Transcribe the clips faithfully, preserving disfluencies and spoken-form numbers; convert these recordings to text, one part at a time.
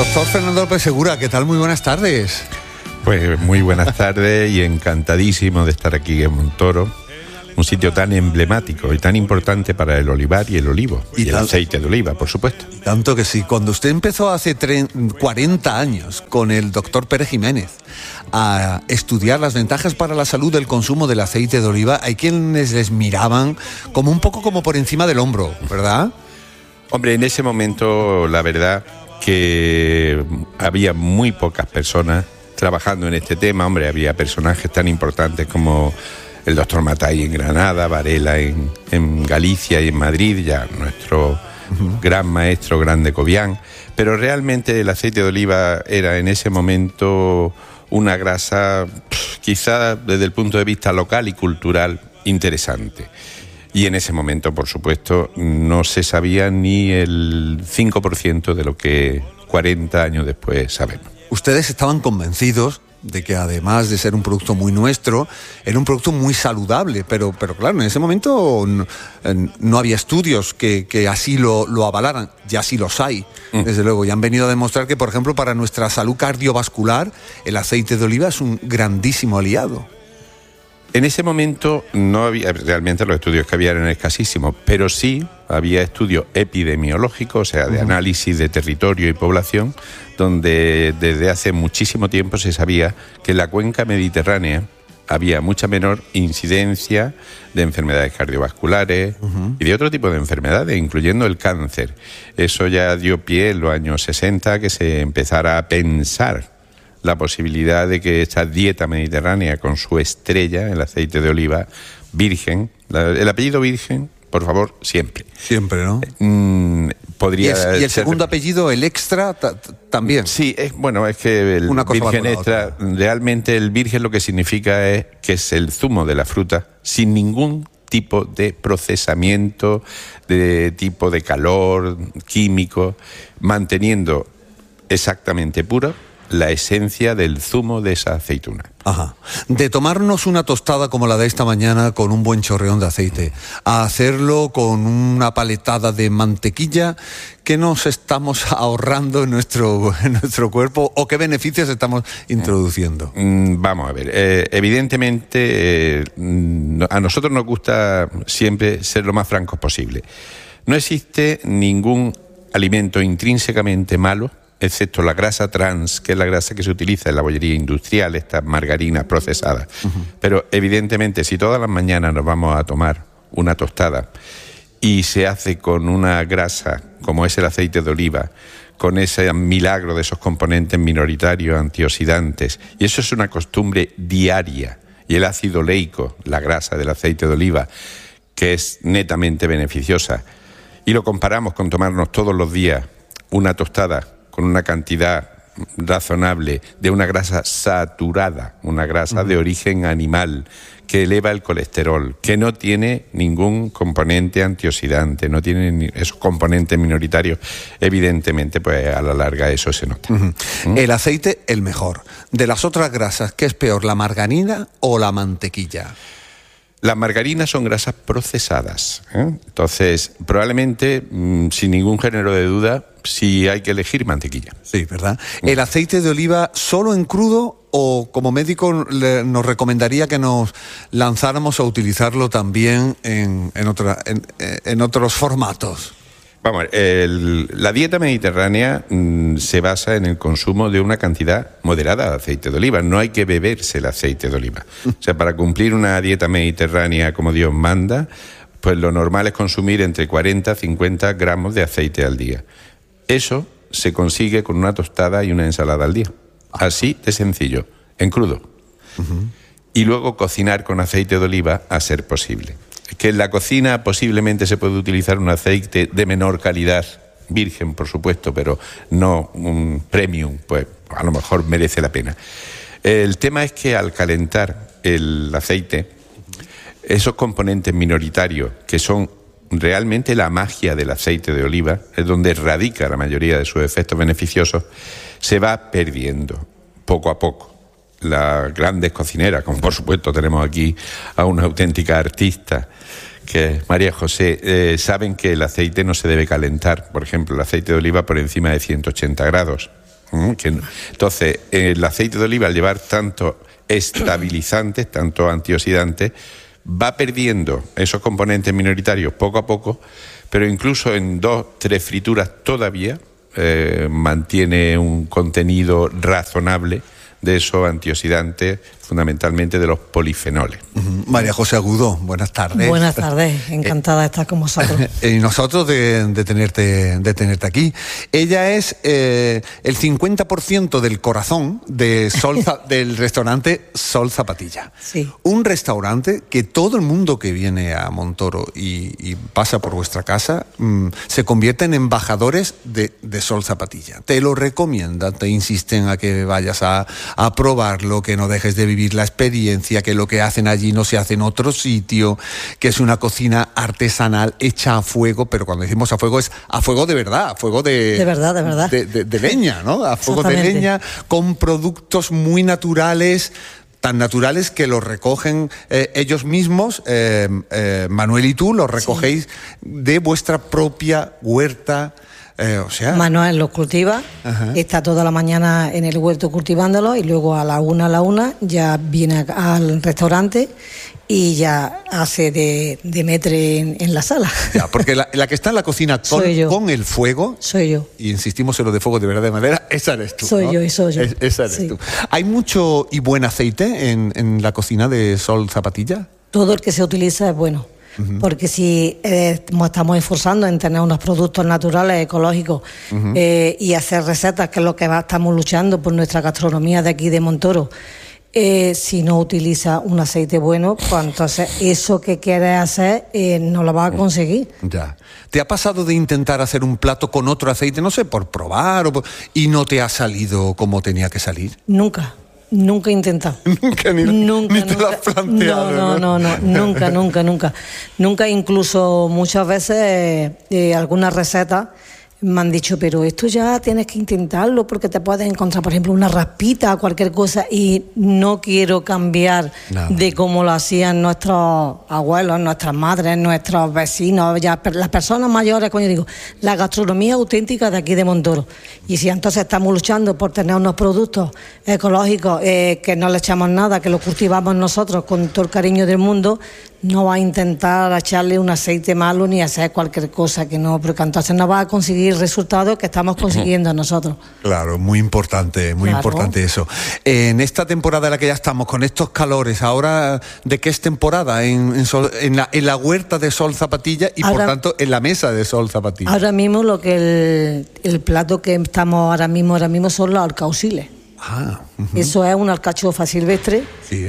Doctor Fernando López Segura, ¿qué tal? Muy buenas tardes. Pues muy buenas tardes y encantadísimo de estar aquí en Montoro, un sitio tan emblemático y tan importante para el olivar y el olivo, y, y el aceite de oliva, por supuesto. Tanto que sí. Cuando usted empezó hace cuarenta años con el doctor Pérez Jiménez a estudiar las ventajas para la salud del consumo del aceite de oliva, hay quienes les miraban como un poco como por encima del hombro, ¿verdad? Hombre, en ese momento la verdad que había muy pocas personas trabajando en este tema. Hombre, había personajes tan importantes como el doctor Matay en Granada, Varela en, en Galicia y en Madrid, ya nuestro uh-huh. gran maestro Grande Cobian, pero realmente el aceite de oliva era en ese momento una grasa pff, quizá desde el punto de vista local y cultural interesante. Y en ese momento, por supuesto, no se sabía ni el cinco por ciento de lo que cuarenta años después sabemos. Ustedes estaban convencidos de que además de ser un producto muy nuestro, era un producto muy saludable, pero, pero claro, en ese momento no, no había estudios que, que así lo, lo avalaran, ya sí los hay, mm. desde luego, y han venido a demostrar que, por ejemplo, para nuestra salud cardiovascular, el aceite de oliva es un grandísimo aliado. En ese momento no había, realmente los estudios que había eran escasísimos, pero sí había estudios epidemiológicos, o sea, de uh-huh. análisis de territorio y población, donde desde hace muchísimo tiempo se sabía que en la cuenca mediterránea había mucha menor incidencia de enfermedades cardiovasculares uh-huh. y de otro tipo de enfermedades, incluyendo el cáncer. Eso ya dio pie en los años sesenta a que se empezara a pensar la posibilidad de que esta dieta mediterránea con su estrella, el aceite de oliva virgen, la, el apellido virgen, por favor, siempre. Siempre, ¿no? Mm, podría ¿Y, es, y el ser... segundo apellido, el extra, t- t- también? Sí, es, bueno, es que el Una cosa virgen extra, realmente el virgen lo que significa es que es el zumo de la fruta sin ningún tipo de procesamiento, de tipo de calor, químico, manteniendo exactamente pura la esencia del zumo de esa aceituna. Ajá. De tomarnos una tostada como la de esta mañana con un buen chorreón de aceite, a hacerlo con una paletada de mantequilla, ¿qué nos estamos ahorrando en nuestro, en nuestro cuerpo o qué beneficios estamos introduciendo? Mm, vamos a ver, eh, evidentemente eh, a nosotros nos gusta siempre ser lo más francos posible. No existe ningún alimento intrínsecamente malo, excepto la grasa trans, que es la grasa que se utiliza en la bollería industrial, estas margarinas procesadas. Uh-huh. Pero evidentemente, si todas las mañanas nos vamos a tomar una tostada y se hace con una grasa como es el aceite de oliva, con ese milagro de esos componentes minoritarios antioxidantes, y eso es una costumbre diaria, y el ácido oleico, la grasa del aceite de oliva, que es netamente beneficiosa, y lo comparamos con tomarnos todos los días una tostada con una cantidad razonable de una grasa saturada, una grasa uh-huh. de origen animal, que eleva el colesterol, que no tiene ningún componente antioxidante, no tiene ni esos componentes minoritarios, evidentemente, pues a la larga eso se nota. Uh-huh. ¿Mm? El aceite, el mejor. De las otras grasas, ¿qué es peor, la margarina o la mantequilla? Las margarinas son grasas procesadas, ¿eh? Entonces, probablemente, mmm, sin ningún género de duda, sí hay que elegir mantequilla. Sí, ¿verdad? ¿El aceite de oliva solo en crudo o como médico le, nos recomendaría que nos lanzáramos a utilizarlo también en, en, otra, en, en otros formatos? Vamos a ver, el, la dieta mediterránea mmm, se basa en el consumo de una cantidad moderada de aceite de oliva. No hay que beberse el aceite de oliva. O sea, para cumplir una dieta mediterránea como Dios manda, pues lo normal es consumir entre cuarenta a cincuenta gramos de aceite al día. Eso se consigue con una tostada y una ensalada al día. Así de sencillo, en crudo. Uh-huh. Y luego cocinar con aceite de oliva a ser posible. Que en la cocina posiblemente se puede utilizar un aceite de menor calidad, virgen por supuesto, pero no un premium, pues a lo mejor merece la pena. El tema es que al calentar el aceite, esos componentes minoritarios que son realmente la magia del aceite de oliva, es donde radica la mayoría de sus efectos beneficiosos, se va perdiendo poco a poco. Las grandes cocineras, como por supuesto tenemos aquí a una auténtica artista, que es María José, eh, saben que el aceite no se debe calentar. Por ejemplo, el aceite de oliva por encima de ciento ochenta grados. ¿Mm? Que no. Entonces, el aceite de oliva, al llevar tantos estabilizantes, tantos antioxidantes, va perdiendo esos componentes minoritarios poco a poco, pero incluso en dos, tres frituras todavía eh, mantiene un contenido razonable de esos antioxidantes, fundamentalmente de los polifenoles. Uh-huh. María José Agudo, buenas tardes. Buenas tardes, encantada eh, de estar con vosotros. Y nosotros de, de, tenerte, de tenerte aquí. Ella es eh, el cincuenta por ciento del corazón de Sol, del restaurante Sol Zapatilla. Sí. Un restaurante que todo el mundo que viene a Montoro y, y pasa por vuestra casa mmm, se convierte en embajadores de, de Sol Zapatilla. Te lo recomiendan, te insisten a que vayas a, a probarlo, que no dejes de vivir la experiencia, que lo que hacen allí no se hace en otro sitio, que es una cocina artesanal hecha a fuego, pero cuando decimos a fuego es a fuego de verdad, a fuego de... De verdad, de verdad. De, de, de leña, ¿no? A fuego de leña, con productos muy naturales, tan naturales que los recogen eh, ellos mismos, eh, eh, Manuel y tú, los recogéis sí. de vuestra propia huerta. Eh, o sea... Manuel los cultiva, ajá. está toda la mañana en el huerto cultivándolo y luego a la una a la una ya viene al restaurante y ya hace de, de metre en, en la sala. Ya, porque la, la que está en la cocina con, con el fuego, soy yo. Y insistimos en lo de fuego de verdad de madera, esa eres tú. Soy ¿no? yo y soy yo. Es, esa eres sí. tú. ¿Hay mucho y buen aceite en, en la cocina de Sol Zapatilla? Todo el que se utiliza es bueno. Uh-huh. Porque si eh, estamos esforzando en tener unos productos naturales, ecológicos, uh-huh. eh, y hacer recetas, que es lo que va, estamos luchando por nuestra gastronomía de aquí de Montoro, eh, si no utiliza un aceite bueno, pues entonces eso que quieres hacer eh, no lo vas a conseguir. Ya. ¿Te ha pasado de intentar hacer un plato con otro aceite, no sé, por probar, o por, y no te ha salido como tenía que salir? Nunca. Nunca he intentado. Nunca, ni, nunca, ni te nunca. lo has planteado. No, no, no, no, nunca, nunca, nunca. Nunca, incluso muchas veces eh, eh, algunas recetas me han dicho, pero esto ya tienes que intentarlo porque te puedes encontrar, por ejemplo, una raspita o cualquier cosa, y no quiero cambiar Nada. de cómo lo hacían nuestros abuelos, nuestras madres, nuestros vecinos, ya las personas mayores, coño, digo, la gastronomía auténtica de aquí de Montoro. Y si entonces estamos luchando por tener unos productos ecológicos, eh, que no le echamos nada, que los cultivamos nosotros con todo el cariño del mundo, no va a intentar echarle un aceite malo ni hacer cualquier cosa que no, porque entonces no va a conseguir resultados que estamos consiguiendo nosotros. Claro, muy importante, muy claro. importante eso. En esta temporada en la que ya estamos, con estos calores, ahora, ¿de qué es temporada? En, en, Sol, en, la, en la huerta de Sol Zapatilla y ahora, por tanto en la mesa de Sol Zapatilla. Ahora mismo lo que el, el plato que estamos ahora mismo, ahora mismo son los alcauciles. Ah, uh-huh. Eso es una alcachofa silvestre, sí.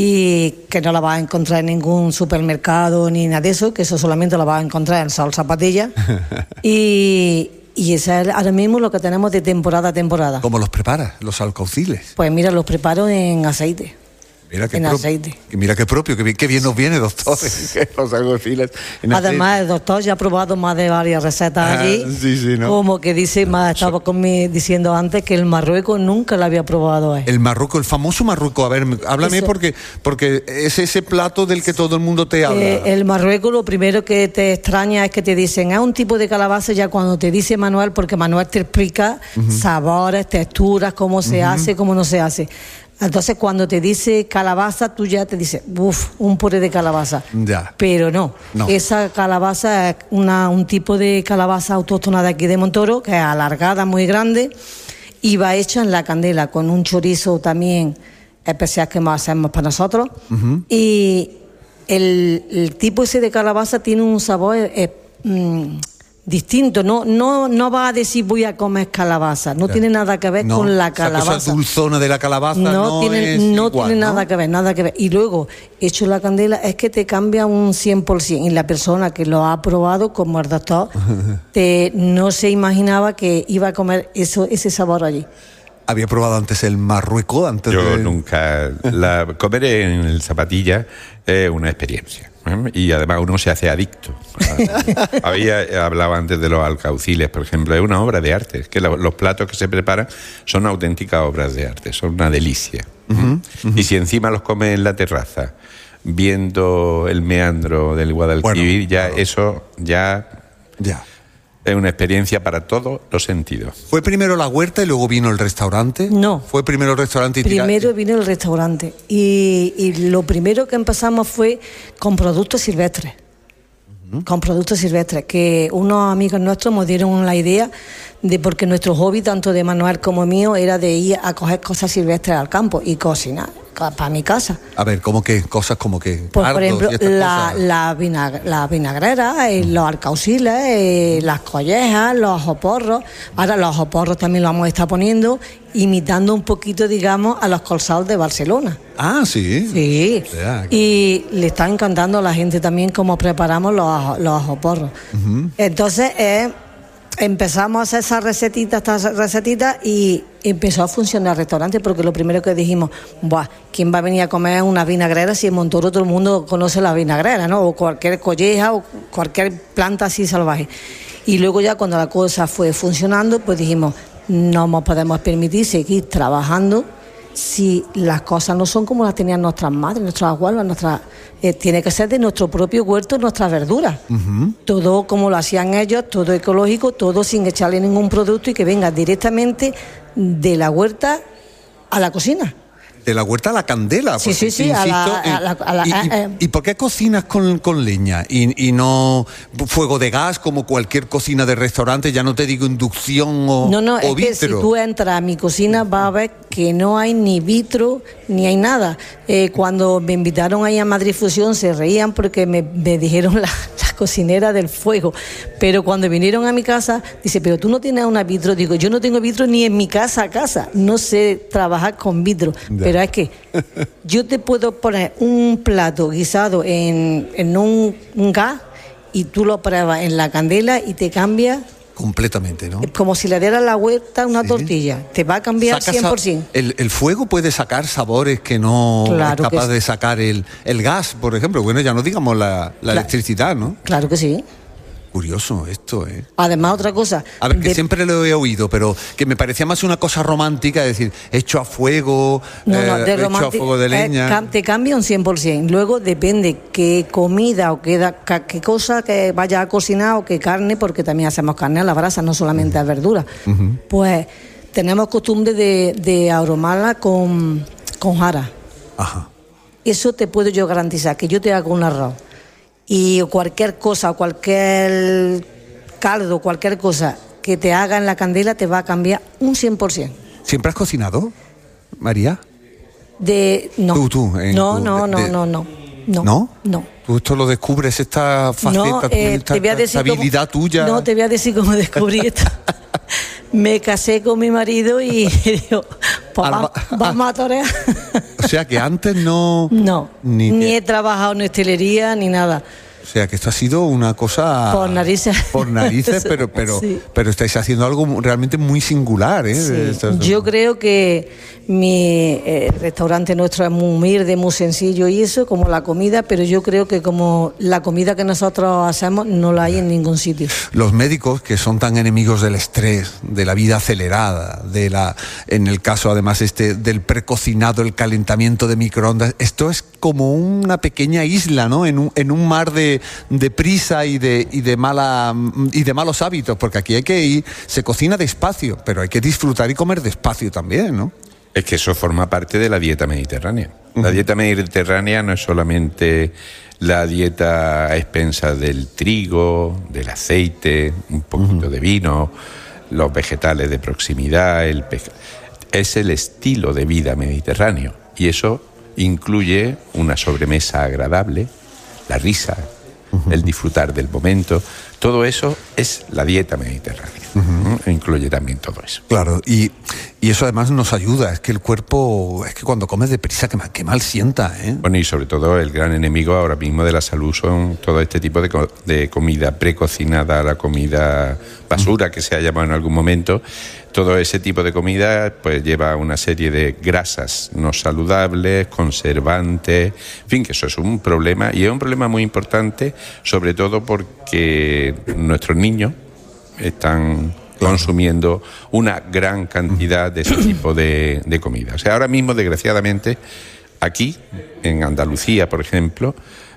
y que no la vas a encontrar en ningún supermercado ni nada de eso, que eso solamente la vas a encontrar en Sol Zapatilla. y, y eso es ahora mismo lo que tenemos de temporada a temporada. ¿Cómo los preparas, los alcauciles? Pues mira, los preparo en aceite. Mira qué en pro- aceite. Mira qué propio, qué bien, qué bien nos viene, doctor. Los alcauciles. Además, el doctor ya ha probado más de varias recetas ah, allí. Sí, sí, ¿no? Como que dice, más estaba con mi, diciendo antes que el marrueco nunca lo había probado. Eh. El marruco, el famoso marruco. A ver, háblame Eso. porque porque es ese plato del que todo el mundo te habla. Eh, el marrueco, lo primero que te extraña es que te dicen, es un tipo de calabaza, ya cuando te dice Manuel, porque Manuel te explica uh-huh. sabores, texturas, cómo se uh-huh. hace, cómo no se hace. Entonces, cuando te dice calabaza, tú ya te dices, uff, un puré de calabaza. Ya. Pero no, no. Esa calabaza es una, un tipo de calabaza autóctona de aquí de Montoro, que es alargada, muy grande, y va hecha en la candela, con un chorizo también especial que más hacemos para nosotros. Uh-huh. Y el, el tipo ese de calabaza tiene un sabor... Eh, mm, distinto, no no no va a decir voy a comer calabaza, no ya. tiene nada que ver no, con la calabaza. Esa dulzona de la calabaza no, no tiene, es no igual, tiene ¿no? nada que ver, nada que ver. Y luego, hecho la candela, es que te cambia un cien por ciento. Y la persona que lo ha probado, como el doctor, te, no se imaginaba que iba a comer eso, ese sabor allí. ¿Había probado antes el marrueco? Antes Yo de... nunca. La, comer en el Zapatilla es una experiencia. ¿eh? Y además uno se hace adicto. Había hablado antes de los alcauciles, por ejemplo. Es una obra de arte. Es que lo, los platos que se preparan son auténticas obras de arte. Son una delicia. Uh-huh, uh-huh. Y si encima los comes en la terraza, viendo el meandro del Guadalquivir, bueno, ya claro. eso ya... Ya. Es una experiencia para todos los sentidos. ¿Fue primero la huerta y luego vino el restaurante? No. ¿Fue primero el restaurante y Primero tira... vino el restaurante. Y, y lo primero que empezamos fue con productos silvestres. Uh-huh. Con productos silvestres. Que unos amigos nuestros nos dieron la idea de, porque nuestro hobby, tanto de Manuel como mío, era de ir a coger cosas silvestres al campo y cocinar para mi casa. A ver, ¿cómo qué? Cosas como que... Pues, por ejemplo, la, la, vinag- la vinagrera, eh, los alcauciles, eh, las collejas, los ajoporros. Ahora los ajoporros también los vamos a estar poniendo, imitando un poquito, digamos, a los colsados de Barcelona. Ah, sí. Sí. Yeah. Y le está encantando a la gente también cómo preparamos los, los ajoporros. Uh-huh. Entonces, eh, empezamos a hacer esas recetitas, estas recetitas, y empezó a funcionar el restaurante, porque lo primero que dijimos, buah, ¿quién va a venir a comer una vinagrera si en Montoro todo el mundo conoce la vinagrera, ¿no? O cualquier colleja o cualquier planta así salvaje. Y luego ya cuando la cosa fue funcionando, pues dijimos, no nos podemos permitir seguir trabajando si las cosas no son como las tenían nuestras madres, nuestras abuelas, nuestras, eh, tiene que ser de nuestro propio huerto, nuestras verduras. Uh-huh. Todo como lo hacían ellos, todo ecológico, todo sin echarle ningún producto y que venga directamente de la huerta a la cocina. De la huerta a la candela. Sí, sí, sí. A la, a la, a la, y, y, eh, ¿Y por qué cocinas con, con leña y, y no fuego de gas como cualquier cocina de restaurante? Ya no te digo inducción o No, no, o es vitro. que si tú entras a mi cocina vas a ver que no hay ni vitro ni hay nada. Eh, cuando me invitaron ahí a Madrid Fusión se reían porque me, me dijeron la, la cocinera del fuego. Pero cuando vinieron a mi casa, dice, pero tú no tienes una vitro. Digo, yo no tengo vitro ni en mi casa a casa. No sé trabajar con vitro. Ya. Pero es que yo te puedo poner un plato guisado en, en un, un gas y tú lo pruebas en la candela y te cambia completamente, ¿no? Como si le dieras la vuelta a una sí. tortilla. Te va a cambiar Saca cien por ciento. El, el fuego puede sacar sabores que no claro es capaz que de sacar el, el gas, por ejemplo. Bueno, ya no digamos la, la, la electricidad, ¿no? Claro que sí. Curioso esto, ¿eh? Además, otra cosa... A ver, que de... siempre lo he oído, pero que me parecía más una cosa romántica, es decir, hecho a fuego, no, no, eh, de hecho romanti- a fuego de leña... Eh, te cambia un cien por ciento. Luego depende qué comida o qué, da, qué cosa que vaya a cocinar o qué carne, porque también hacemos carne a la brasa, no solamente a verduras. Uh-huh. Pues tenemos costumbre de, de aromarla con, con jara. Ajá. Eso te puedo yo garantizar, que yo te hago un arroz y cualquier cosa, cualquier caldo, cualquier cosa que te haga en la candela te va a cambiar un cien por ciento. ¿Siempre has cocinado, María? De no. Tú, tú. En no, tu, no, de, no, de... no, no, no. ¿No? No. ¿Tú esto lo descubres, esta faceta, no, eh, esta, te voy a decir esta habilidad cómo, tuya? No, te voy a decir cómo descubrí esto. Me casé con mi marido y digo, pues Alba, vamos, vamos a torear. O sea que antes no... No, ni, ni te... he trabajado en hostelería ni nada. O sea que esto ha sido una cosa... Por narices. Por narices, pero pero sí. pero estáis haciendo algo realmente muy singular, ¿eh? Sí. Estás... Yo creo que mi eh, restaurante nuestro es muy humilde, muy sencillo y eso, como la comida, pero yo creo que como la comida que nosotros hacemos no la hay en ningún sitio. Los médicos, que son tan enemigos del estrés, de la vida acelerada, de la, en el caso además este del precocinado, el calentamiento de microondas, esto es como una pequeña isla, ¿no? En un, en un mar de, de prisa y de, y de mala y de malos hábitos, porque aquí hay que ir, se cocina despacio, pero hay que disfrutar y comer despacio también, ¿no? Es que eso forma parte de la dieta mediterránea. La uh-huh. dieta mediterránea no es solamente la dieta a expensas del trigo, del aceite, un poquito uh-huh. de vino, los vegetales de proximidad, el pe... es el estilo de vida mediterráneo. Y eso incluye una sobremesa agradable, la risa, uh-huh. el disfrutar del momento. Todo eso es la dieta mediterránea. Uh-huh. Incluye también todo eso. Claro, y, y eso además nos ayuda. Es que el cuerpo, es que cuando comes deprisa, que mal, que mal sienta, ¿eh? Bueno, y sobre todo el gran enemigo ahora mismo de la salud son todo este tipo de, co- de comida precocinada, la comida basura, uh-huh. que se ha llamado en algún momento. Todo ese tipo de comida pues lleva una serie de grasas no saludables, conservantes, en fin, que eso es un problema, y es un problema muy importante, sobre todo porque nuestros niños están consumiendo una gran cantidad de ese tipo de, de comida. O sea, ahora mismo, desgraciadamente, aquí, en Andalucía, por ejemplo,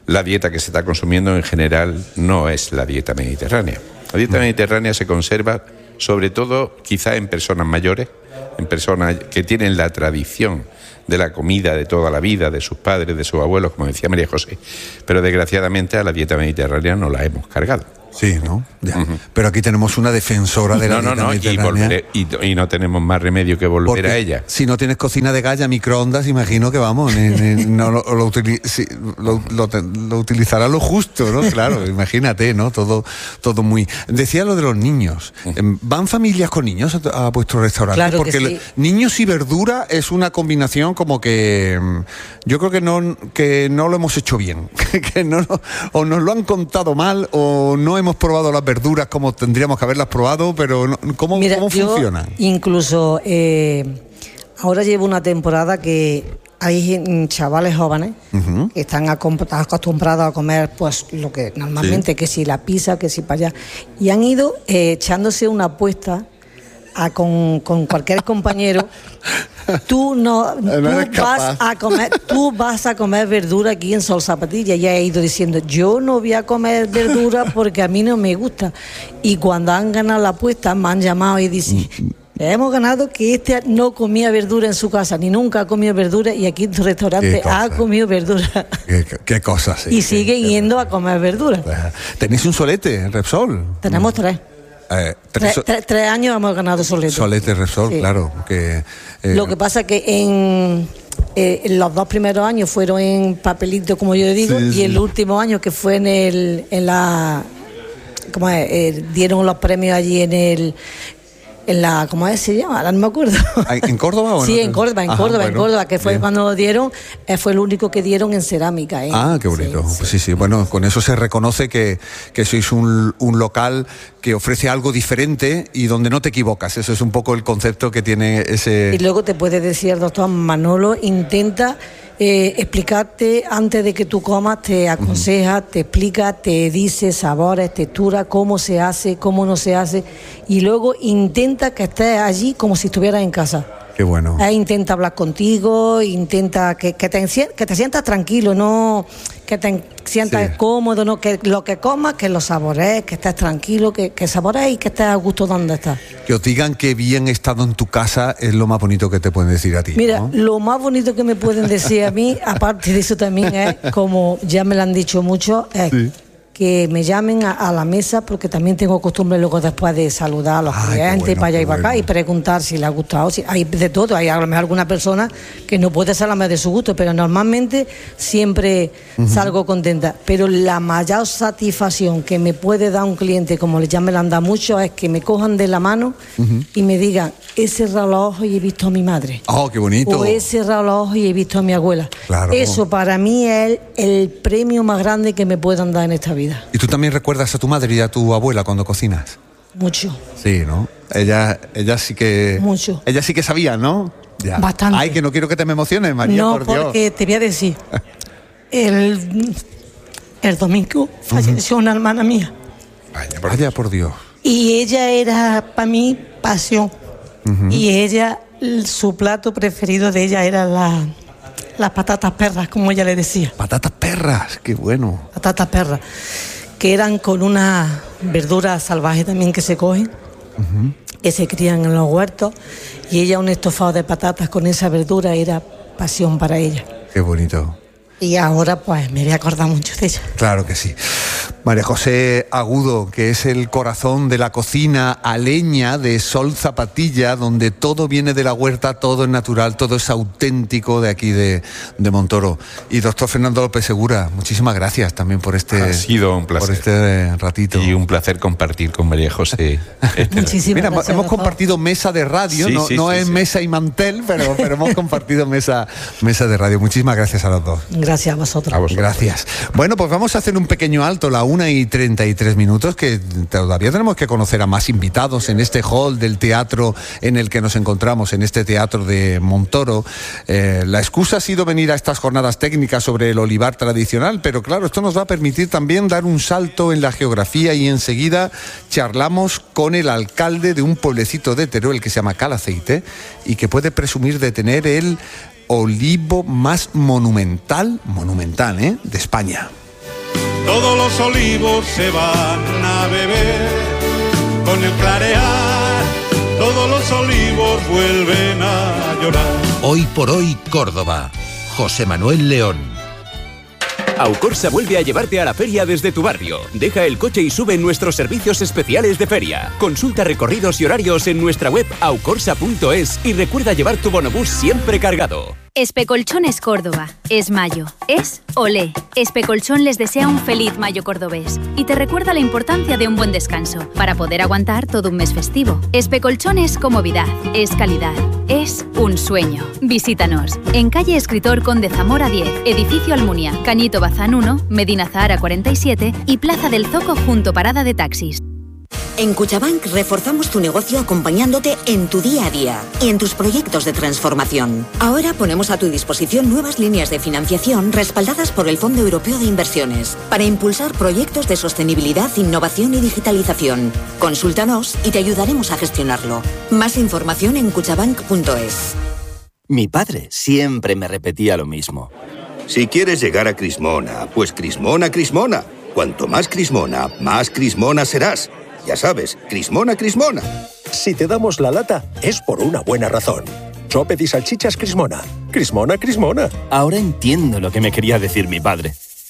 la dieta que se está consumiendo en general no es la dieta mediterránea. La dieta mediterránea se conserva sobre todo quizá en personas mayores, en personas que tienen la tradición de la comida de toda la vida, de sus padres, de sus abuelos, como decía María José. Pero desgraciadamente a la dieta mediterránea no la hemos cargado. Sí, ¿no? Ya. Uh-huh. Pero aquí tenemos una defensora de la no, dieta no, no, mediterránea. Y, volveré, y, y no tenemos más remedio que volver Porque a ella. Si no tienes cocina de galla, microondas, imagino que vamos, ni, ni, no, lo, lo, utili- si, lo, lo, lo utilizará lo justo, ¿no? Claro, imagínate, ¿no? Todo, todo muy... Decía lo de los niños. Uh-huh. ¿Van familias con niños a, a vuestro restaurante? Claro Porque que sí. Niños y verdura es una combinación como que... Yo creo que no, que no lo hemos hecho bien. que no, o nos lo han contado mal, o no hemos probado las verduras como tendríamos que haberlas probado, pero no, ¿cómo, Mira, ¿cómo yo funcionan? Incluso eh, ahora llevo una temporada que hay chavales jóvenes uh-huh. que están acostumbrados a comer pues lo que normalmente, sí. que si la pizza, que si para allá, y han ido eh, echándose una apuesta a con, con cualquier compañero. Tú no, no tú vas a comer, tú vas a comer verdura aquí en Sol Zapatilla. Ya he ido diciendo, yo no voy a comer verdura porque a mí no me gusta. Y cuando han ganado la apuesta, me han llamado y dicen, hemos ganado que este no comía verdura en su casa, ni nunca ha comido verdura, y aquí en tu restaurante ha comido verdura. Qué, qué cosas. Sí, y siguen qué, yendo qué, a comer verdura. ¿Tenéis un solete, Repsol? Tenemos tres. Eh, tres, tres, tres, tres años hemos ganado Solete. Solete Repsol, sí. Claro. Que, eh, Lo que pasa es que en, eh, en los dos primeros años fueron en papelito, como yo digo, sí, y sí. el último año que fue en el, en la, ¿cómo es? Eh, dieron los premios allí en el, en la, ¿cómo es? Se llama, ahora no me acuerdo. ¿En Córdoba o no? Sí, en Córdoba, en Ajá, Córdoba, bueno, en Córdoba, que fue bien. Cuando lo dieron, eh, fue el único que dieron en cerámica. ¿eh? Ah, qué bonito. Sí, sí. sí, sí. Bueno, con eso se reconoce que, que sois un, un local que ofrece algo diferente y donde no te equivocas. Eso es un poco el concepto que tiene ese... Y luego te puede decir, doctor Manolo, intenta eh, explicarte antes de que tú comas, te aconseja, uh-huh. te explica, te dice sabores, textura, cómo se hace, cómo no se hace, y luego intenta que estés allí como si estuvieras en casa. Qué bueno. Eh, intenta hablar contigo, intenta que, que, te, que te sientas tranquilo, no que te sientas sí. cómodo, no que lo que comas, que lo saborees, que estés tranquilo, que, que saborees y que estés a gusto donde estás. Que os digan que bien estado en tu casa es lo más bonito que te pueden decir a ti. Mira, ¿no? Lo más bonito que me pueden decir a mí, aparte de eso también es, como ya me lo han dicho mucho, es sí. que me llamen a, a la mesa, porque también tengo costumbre luego después de saludar a los Ay, clientes bueno, para allá y para bueno. acá y preguntar si les ha gustado. Si, hay de todo, hay a lo mejor alguna persona que no puede ser la más de su gusto, pero normalmente siempre uh-huh. salgo contenta. Pero la mayor satisfacción que me puede dar un cliente, como ya me la han dado mucho, es que me cojan de la mano uh-huh. y me digan, ese reloj y he visto a mi madre. ¡Oh, qué bonito! O ese reloj y he visto a mi abuela. Claro. Eso para mí es el, el premio más grande que me puedan dar en esta vida. ¿Y tú también recuerdas a tu madre y a tu abuela cuando cocinas? Mucho. Sí, ¿no? Ella, ella sí que... Mucho. Ella sí que sabía, ¿no? Ya. Bastante. Ay, que no quiero que te me emociones, María, no, por Dios. No, porque te voy a decir, el, el domingo falleció uh-huh. una hermana mía. Vaya por, Vaya por Dios. Y ella era para mí pasión. Uh-huh. Y ella, su plato preferido de ella era la... las patatas perras, como ella le decía. Patatas perras, qué bueno. Patatas perras, que eran con una verdura salvaje también que se cogen, uh-huh. que se crían en los huertos, y ella un estofado de patatas con esa verdura era pasión para ella. Qué bonito. Y ahora pues me voy a acordar mucho de ella. Claro que sí. María José Agudo, que es el corazón de la cocina aleña de Sol Zapatilla, donde todo viene de la huerta, todo es natural, todo es auténtico de aquí de, de Montoro. Y doctor Fernando López Segura, muchísimas gracias también por este, ha sido un placer. Por este ratito. Y un placer compartir con María José. Este Muchísimas Mira, gracias. Hemos compartido mesa de radio, sí, no, sí, no sí, es sí. mesa y mantel, pero, pero hemos compartido mesa, mesa de radio. Muchísimas gracias a los dos. Gracias a vosotros. A vosotros. Gracias. Bueno, pues vamos a hacer un pequeño alto, la una y treinta y tres minutos, que todavía tenemos que conocer a más invitados en este hall del teatro en el que nos encontramos, en este teatro de Montoro. Eh, la excusa ha sido venir a estas jornadas técnicas sobre el olivar tradicional, pero claro, esto nos va a permitir también dar un salto en la geografía y enseguida charlamos con el alcalde de un pueblecito de Teruel que se llama Calaceite y que puede presumir de tener el olivo más monumental, monumental, ¿eh?, de España. todos los olivos se van a beber. Con el clarear, todos los olivos vuelven a llorar. Hoy por hoy, Córdoba. José Manuel León. Aucorsa vuelve a llevarte a la feria desde tu barrio. Deja el coche y sube en nuestros servicios especiales de feria. Consulta recorridos y horarios en nuestra web aucorsa punto es y recuerda llevar tu bonobús siempre cargado. Especolchones Córdoba. Es mayo. Es olé. Especolchón les desea un feliz mayo cordobés y te recuerda la importancia de un buen descanso para poder aguantar todo un mes festivo. Especolchón es comodidad, es calidad, es un sueño. Visítanos en calle Escritor Conde Zamora diez, edificio Almunia, Cañito Bazán uno, Medina Zahara cuarenta y siete y Plaza del Zoco junto parada de taxis. En Cuchabank reforzamos tu negocio acompañándote en tu día a día y en tus proyectos de transformación. Ahora ponemos a tu disposición nuevas líneas de financiación respaldadas por el Fondo Europeo de Inversiones para impulsar proyectos de sostenibilidad, innovación y digitalización. Consúltanos y te ayudaremos a gestionarlo. Más información en cuchabank punto es. Mi padre siempre me repetía lo mismo. Si quieres llegar a Crismona, pues Crismona, Crismona. Cuanto más Crismona, más Crismona serás. Ya sabes, Crismona, Crismona. Si te damos la lata, es por una buena razón. Sopes y salchichas Crismona. Crismona, Crismona. Ahora entiendo lo que me quería decir mi padre.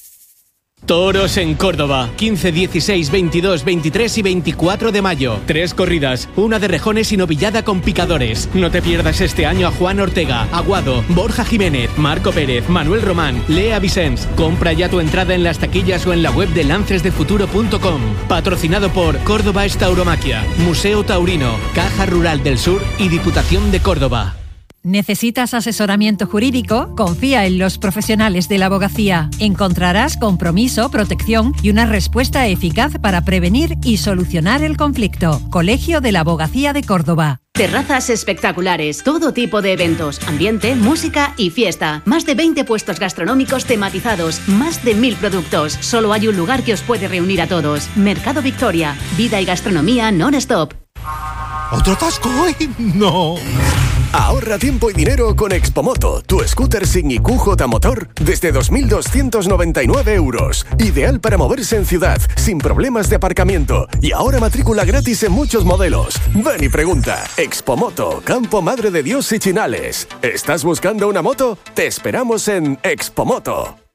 Toros en Córdoba, quince, dieciséis, veintidós, veintitrés y veinticuatro de mayo. Tres corridas, una de rejones y novillada con picadores. No te pierdas este año a Juan Ortega, Aguado, Borja Jiménez, Marco Pérez, Manuel Román, Lea Vicens. Compra ya tu entrada en las taquillas o en la web de lances de futuro punto com. Patrocinado por Córdoba es Tauromaquia, Museo Taurino, Caja Rural del Sur y Diputación de Córdoba. ¿Necesitas asesoramiento jurídico? Confía en los profesionales de la abogacía. Encontrarás compromiso, protección y una respuesta eficaz para prevenir y solucionar el conflicto. Colegio de la Abogacía de Córdoba. Terrazas espectaculares, todo tipo de eventos, ambiente, música y fiesta. Más de veinte puestos gastronómicos tematizados, más de mil productos. Solo hay un lugar que os puede reunir a todos. Mercado Victoria, vida y gastronomía non-stop. ¿Otro atasco hoy? No. Ahorra tiempo y dinero con Expomoto, tu scooter sin I Q J motor desde dos mil doscientos noventa y nueve euros. Ideal para moverse en ciudad, sin problemas de aparcamiento. Y ahora matrícula gratis en muchos modelos. Ven y pregunta. Expomoto, Campo Madre de Dios y Chinales. ¿Estás buscando una moto? Te esperamos en Expomoto.